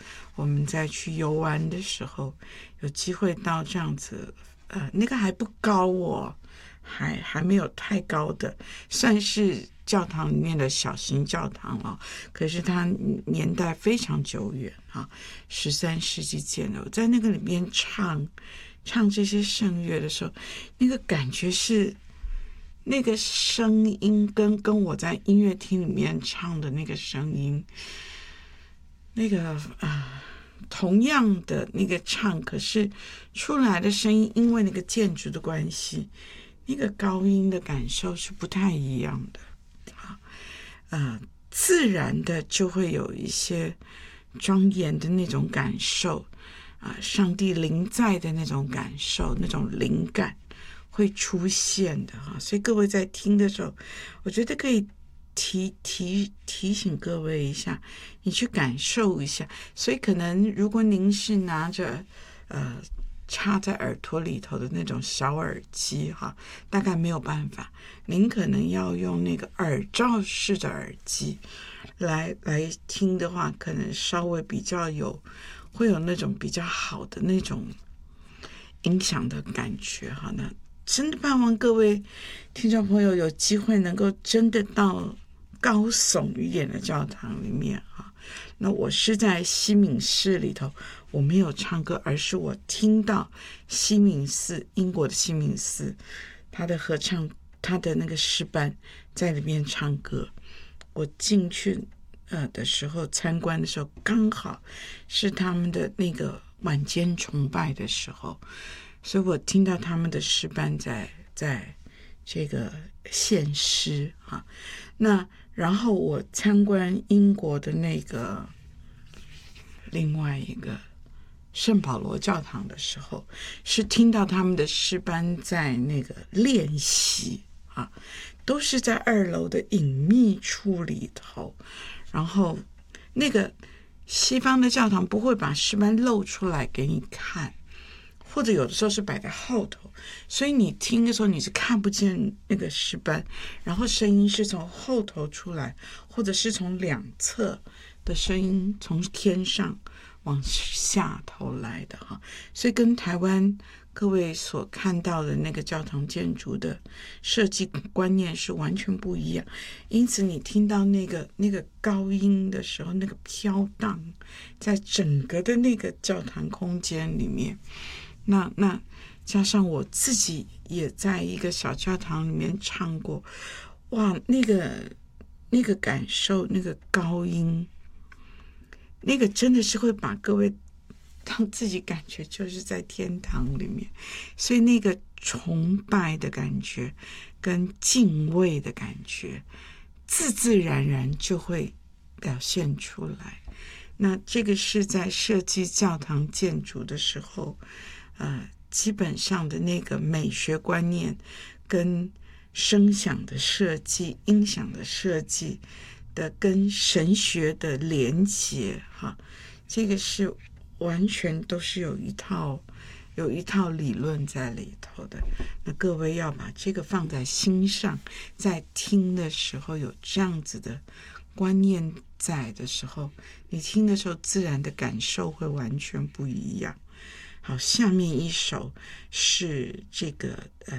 我们再去游玩的时候，有机会到这样子，那个还不高哦，还没有太高的，算是教堂里面的小型教堂哦。可是它年代非常久远啊，13世纪建的。我在那个里面唱这些圣乐的时候，那个感觉是。那个声音跟我在音乐厅里面唱的那个声音，那个同样的那个唱，可是出来的声音，因为那个建筑的关系，那个高音的感受是不太一样的自然的就会有一些庄严的那种感受上帝临在的那种感受，那种灵感。会出现的所以各位在听的时候，我觉得可以提醒各位一下，你去感受一下。所以可能如果您是拿着插在耳朵里头的那种小耳机大概没有办法，您可能要用那个耳罩式的耳机来听的话，可能稍微比较会有那种比较好的那种音响的感觉那真的盼望各位听众朋友有机会能够真的到高耸一点的教堂里面那我是在西敏寺里头，我没有唱歌，而是我听到西敏寺，英国的西敏寺，他的合唱，他的那个诗班在里面唱歌。我进去的时候，参观的时候，刚好是他们的那个晚间崇拜的时候。所以我听到他们的诗班在这个献诗那然后我参观英国的那个另外一个圣保罗教堂的时候，是听到他们的诗班在那个练习都是在2楼的隐秘处里头，然后那个西方的教堂不会把诗班露出来给你看。或者有的时候是摆在后头，所以你听的时候你是看不见那个诗班，然后声音是从后头出来，或者是从两侧的声音从天上往下头来的所以跟台湾各位所看到的那个教堂建筑的设计观念是完全不一样。因此你听到那个高音的时候，那个飘荡在整个的那个教堂空间里面，那加上我自己也在一个小教堂里面唱过，哇，那个感受，那个高音，那个真的是会把各位让自己感觉就是在天堂里面。所以那个崇拜的感觉跟敬畏的感觉自自然然就会表现出来。那这个是在设计教堂建筑的时候基本上的那个美学观念跟声响的设计、音响的设计的跟神学的连结这个是完全都是有一套理论在里头的。那各位要把这个放在心上，在听的时候有这样子的观念在的时候，你听的时候自然的感受会完全不一样。好，下面一首是这个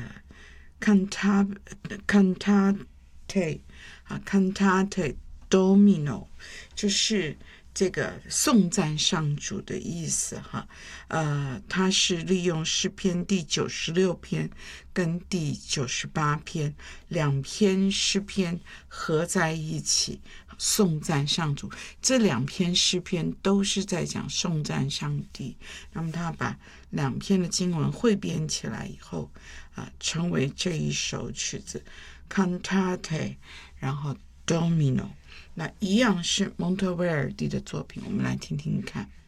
Cantate Domino， 就是这个颂赞上主的意思它是利用诗篇第96篇跟第98篇2篇诗篇合在一起颂赞上主。这2篇诗篇都是在讲颂赞上帝，那么他把2篇的经文汇编起来以后成为这一首曲子 Cantate 然后 Domino。那一样是蒙特威尔第的作品，我们来听听看。